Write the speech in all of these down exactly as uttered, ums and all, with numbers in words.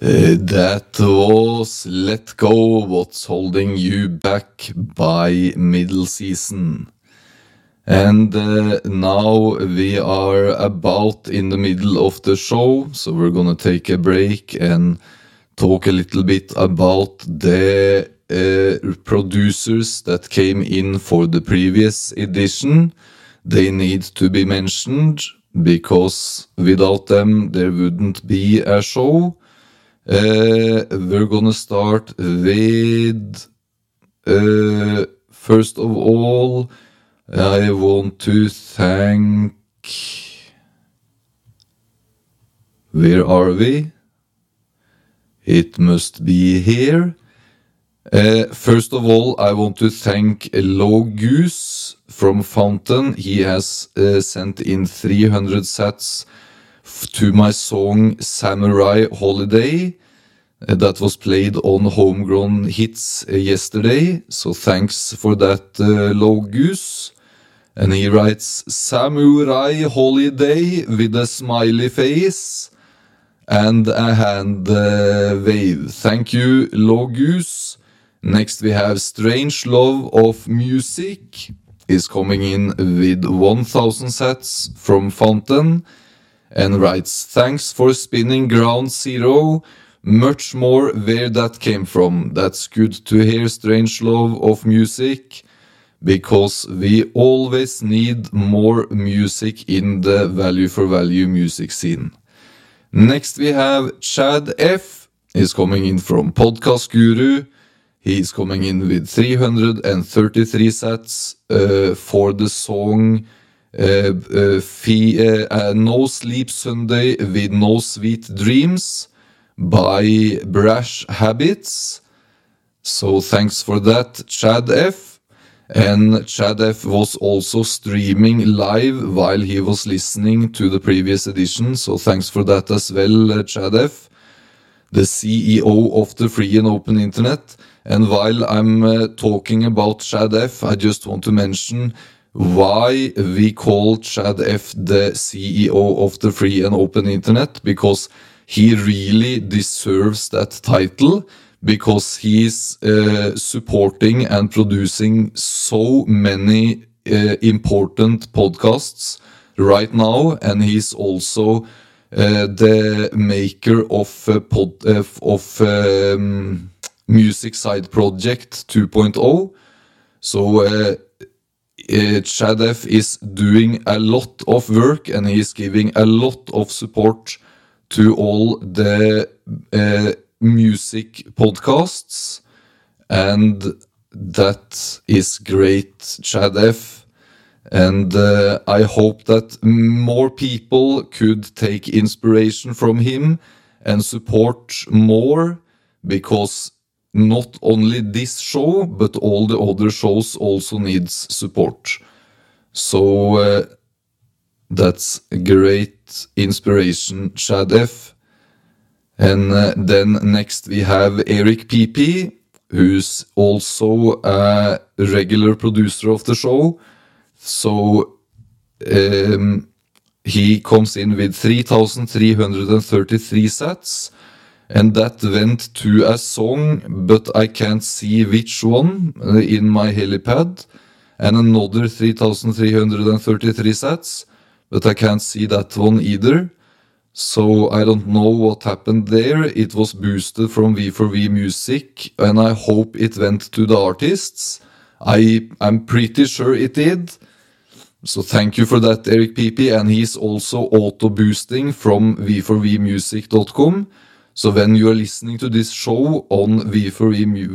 Uh, that was Let Go, What's Holding You Back by Middle Season. And uh, now we are about in the middle of the show, so we're gonna take a break and talk a little bit about the uh, producers that came in for the previous edition. They need to be mentioned, because without them there wouldn't be a show. Uh, we're gonna start with, uh, first of all, I want to thank, where are we? It must be here. Uh, first of all, I want to thank Low Goose from Fountain. He has uh, sent in three hundred sats to my song Samurai Holiday uh, that was played on Homegrown Hits uh, yesterday. So thanks for that, uh, Low Goose. And he writes Samurai Holiday with a smiley face and a hand uh, wave. Thank you, Low Goose. Next we have Strange Love of Music is coming in with one thousand sats from Fountain and writes, thanks for spinning Ground Zero, much more where that came from. That's good to hear, Strange Love of Music, because we always need more music in the value for value music scene. Next we have Chad F is coming in from Podcast Guru. He's coming in with three hundred thirty-three sats uh, for the song uh, uh, fee, uh, uh, No Sleep Sunday with No Sweet Dreams by Brash Habits. So thanks for that, Chad F. And Chad F was also streaming live while he was listening to the previous edition. So thanks for that as well, uh, Chad F, the C E O of the Free and Open Internet. And while I'm uh, talking about Chad F, I just want to mention why we call Chad F the C E O of the Free and Open Internet, because he really deserves that title, because he's uh, supporting and producing so many uh, important podcasts right now, and he's also uh, the maker of uh, pod, uh, of um, Music Side Project two point oh. So uh, uh, Chad F is doing a lot of work, and he's giving a lot of support to all the uh, music podcasts, and that is great, Chad F. And uh, I hope that more people could take inspiration from him and support more, because not only this show, but all the other shows also needs support. So uh, that's a great inspiration, Chad F. And uh, then next we have Eric P P, who's also a regular producer of the show. So um, he comes in with three thousand three hundred thirty-three sats, and that went to a song, but I can't see which one uh, in my helipad, and another three thousand three hundred thirty-three sats, but I can't see that one either. So I don't know what happened there. It was boosted from V four V Music, and I hope it went to the artists. I, I'm pretty sure it did. So thank you for that, Eric P P, and he's also auto-boosting from v four v music dot com. So when you are listening to this show on v four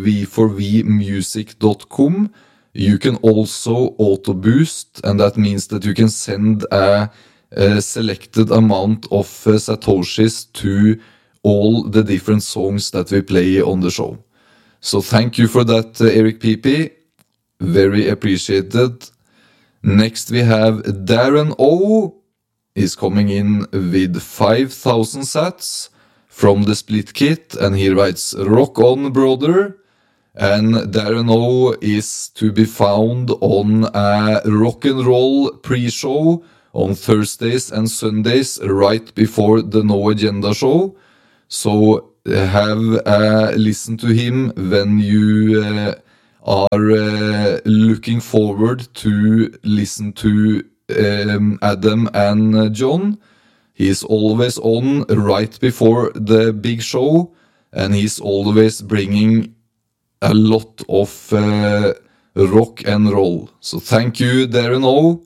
v music dot com, you can also auto-boost, and that means that you can send a a selected amount of uh, satoshis to all the different songs that we play on the show. So thank you for that, uh, Eric P P. Very appreciated. Next we have Darren O is coming in with five thousand sats from the Split Kit, and he writes, rock on, brother. And Darren O is to be found on a rock and roll pre-show on Thursdays and Sundays right before the No Agenda show. So have a listen to him when you uh, are uh, looking forward to listen to um, Adam and uh, John. He's always on right before the big show, and he's always bringing a lot of uh, rock and roll. So thank you, Darren O,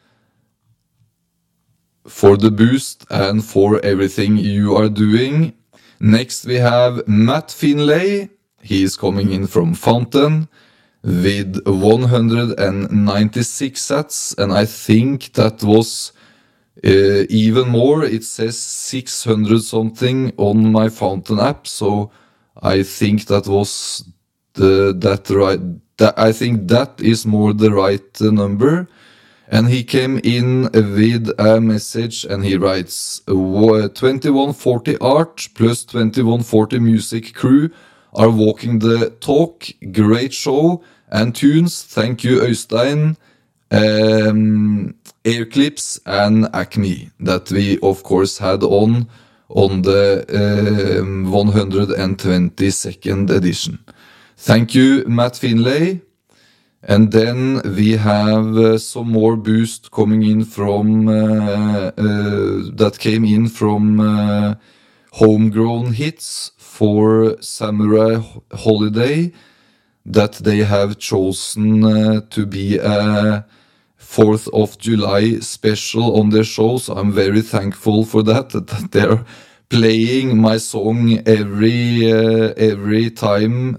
for the boost and for everything you are doing. Next we have Matt Finlay. He is coming in from Fountain with one hundred ninety-six sats, and I think that was uh, even more. It says six hundred something on my Fountain app, so I think that was the that right. That, I think that is more the right uh, number. And he came in with a message, and he writes, twenty-one forty Art plus twenty-one forty Music crew are walking the talk. Great show and tunes. Thank you, Øystein, um, Airclips, and Acme, that we of course had on on the um, one hundred twenty-second edition. Thank you, Matt Finlay. And then we have uh, some more boost coming in from uh, uh, that came in from uh, Homegrown Hits for Samurai Holiday, that they have chosen uh, to be a fourth of July special on their show. So I'm very thankful for that, that they're playing my song every uh, every time.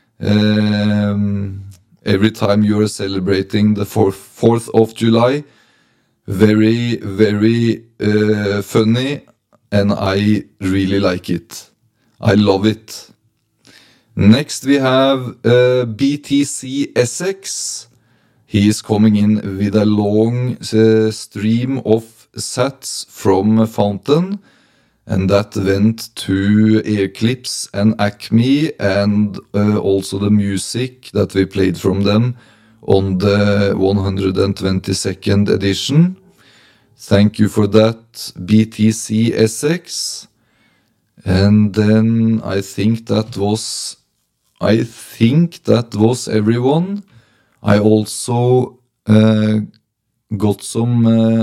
Um, Every time you are celebrating the fourth of July. Very, very uh, funny, and I really like it. I love it. Next we have uh, B T C Essex. He is coming in with a long uh, stream of sats from Fountain, and that went to Airclips and Acme, and uh, also the music that we played from them on the one hundred twenty-second edition. Thank you for that, B T C Essex. And then I think that was, I think that was everyone. I also uh, got some uh,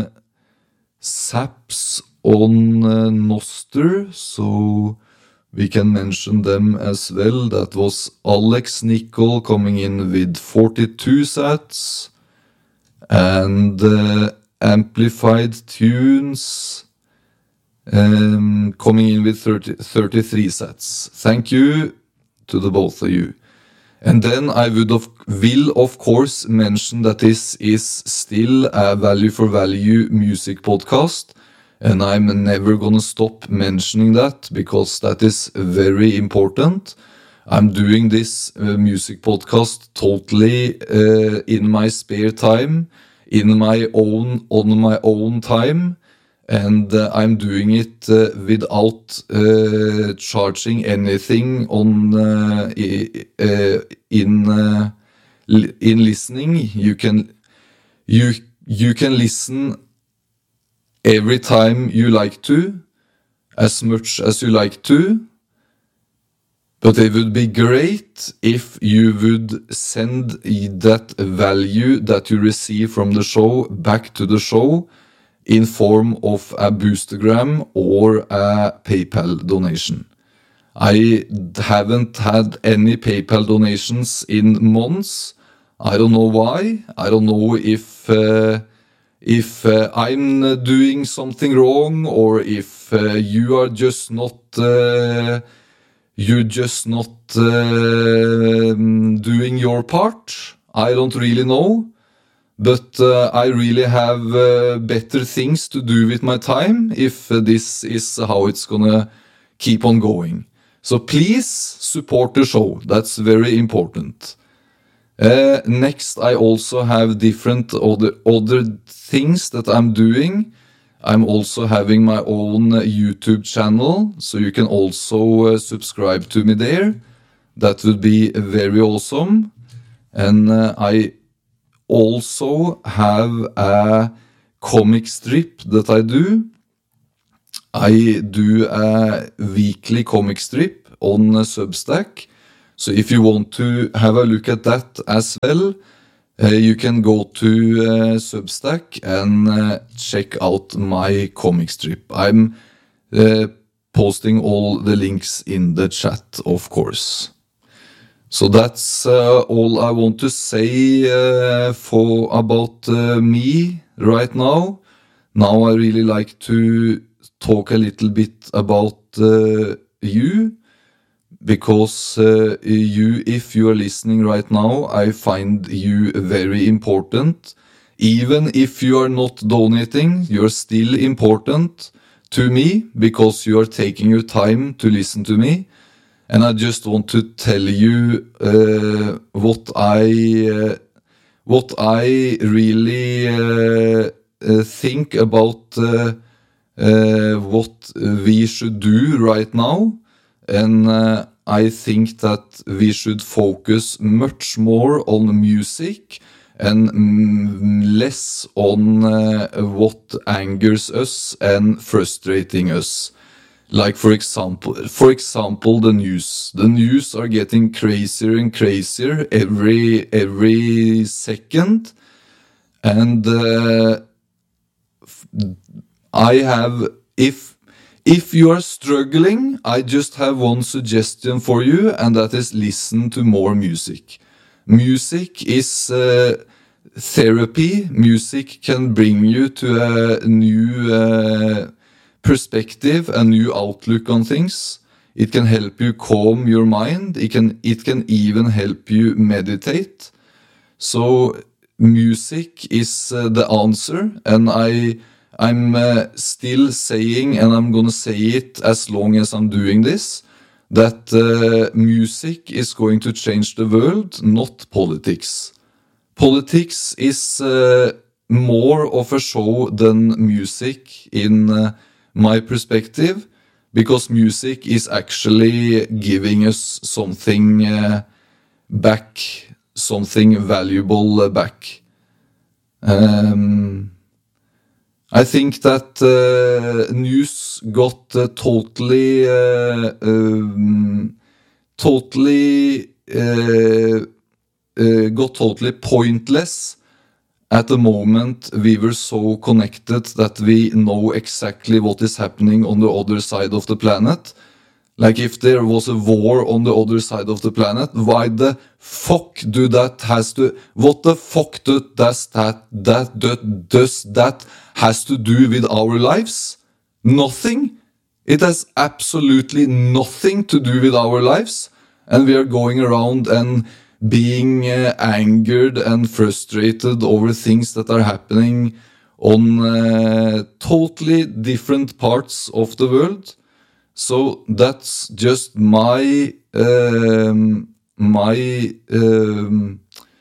saps on uh, Noster, so we can mention them as well. That was Alex Nicol coming in with forty-two sats, and uh, Amplified Tunes um, coming in with thirty, thirty-three sats. Thank you to the both of you. And then I would of, will of course mention that this is still a value for value music podcast. And I'm never gonna stop mentioning that, because that is very important. I'm doing this uh, music podcast totally uh, in my spare time, in my own, on my own time, and uh, I'm doing it uh, without uh, charging anything on uh, uh, in uh, in listening. You can you you can listen every time you like to, as much as you like to, but it would be great if you would send that value that you receive from the show back to the show in form of a Boostergram or a PayPal donation. I haven't had any PayPal donations in months. I don't know why. I don't know if... Uh, If uh, I'm doing something wrong, or if uh, you are just not, uh, you're just not uh, doing your part, I don't really know. But uh, I really have uh, better things to do with my time if uh, this is how it's gonna keep on going. So please support the show. That's very important. Uh, next, I also have different other, other things that I'm doing. I'm also having my own uh, YouTube channel, so you can also uh, subscribe to me there. That would be very awesome. And uh, I also have a comic strip that I do. I do a weekly comic strip on uh, Substack. So if you want to have a look at that as well, uh, you can go to uh, Substack and uh, check out my comic strip. I'm uh, posting all the links in the chat, of course. So that's uh, all I want to say uh, for about uh, me right now. Now I really like to talk a little bit about uh, you, because uh, you, if you are listening right now, I find you very important. Even if you are not donating, you're still important to me because you are taking your time to listen to me. And I just want to tell you uh, what I uh, what I really uh, uh, think about uh, uh, what we should do right now. And uh, I think that we should focus much more on music and mm, less on uh, what angers us and frustrating us. Like for example, for example, the news. The news are getting crazier and crazier every every second, and uh, I have if if you are struggling, I just have one suggestion for you, and that is listen to more music. Music is uh, therapy. Music can bring you to a new Uh, perspective, a new outlook on things. It can help you calm your mind. It can it can even help you meditate. So music is uh, the answer, and I I'm uh, still saying, and I'm gonna say it as long as I'm doing this, that uh, music is going to change the world, not politics. Politics is uh, more of a show than music in uh, my perspective, because music is actually giving us something uh, back, something valuable uh, back. Um, I think that uh, news got uh, totally, uh, um, totally, uh, uh, got totally pointless. At the moment, we were so connected that we know exactly what is happening on the other side of the planet. Like if there was a war on the other side of the planet, why the fuck do that has to, what the fuck do, does that, that, that, does that has to do with our lives? Nothing. It has absolutely nothing to do with our lives. And we are going around and being uh, angered and frustrated over things that are happening on uh, totally different parts of the world. So that's just my um, my um,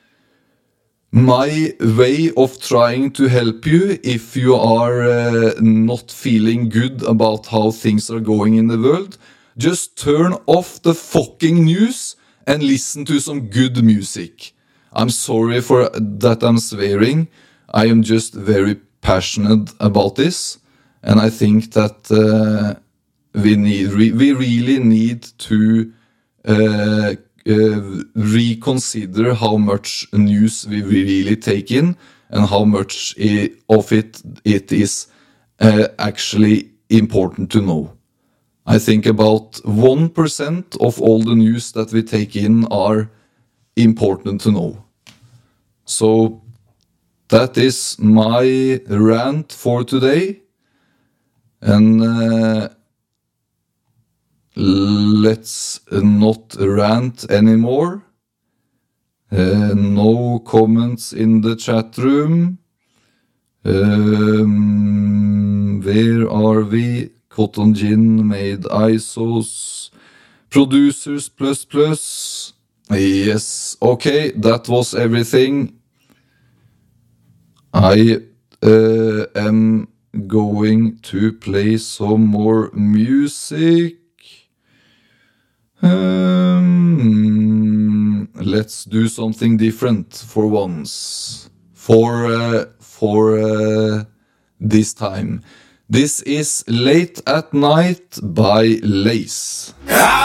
my way of trying to help you if you are uh, not feeling good about how things are going in the world. Just turn off the fucking news and listen to some good music. I'm sorry for that I'm swearing. I am just very passionate about this, and I think that uh, we need, re- we really need to uh, uh, reconsider how much news we really take in, and how much I- of it it is uh, actually important to know. I think about one percent of all the news that we take in are important to know. So that is my rant for today. And uh, let's not rant anymore. Uh, no comments in the chat room. Um, where are we? Cotton Gin made I S Os. Producers plus plus. Yes, okay, that was everything. I uh, am going to play some more music. Um, let's do something different for once. For uh, for uh, this time. This is Late at Night by Lace.